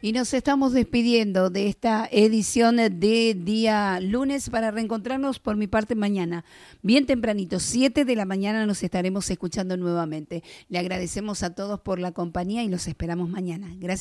Y nos estamos despidiendo de esta edición de día lunes para reencontrarnos por mi parte mañana. Bien tempranito, 7 de la mañana nos estaremos escuchando nuevamente. Le agradecemos a todos por la compañía y los esperamos mañana. Gracias.